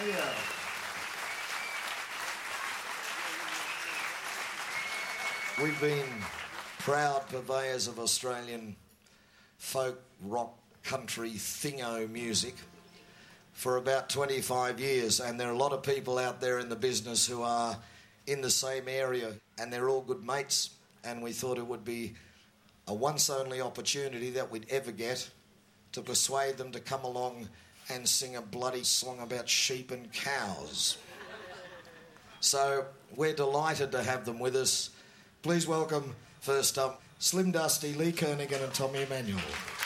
Yeah. We've been proud purveyors of Australian folk, rock, country, thingo music for about 25 years, and there are a lot of people out there in the business who are in the same area, and they're all good mates, and we thought it would be a once-only opportunity that we'd ever get to persuade them to come along and sing a bloody song about sheep and cows. So we're delighted to have them with us. Please welcome, first up, Slim Dusty, Lee Kernaghan and Tommy Emmanuel.